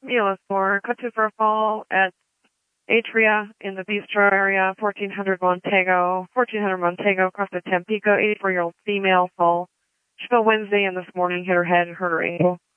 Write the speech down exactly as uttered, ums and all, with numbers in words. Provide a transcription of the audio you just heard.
B L S four, cut to for a fall at Atria in the Bistro area, fourteen hundred Montego, fourteen hundred Montego, Costa Tampico, eighty-four-year-old female, fall. She fell Wednesday and this morning, hit her head, hurt her ankle.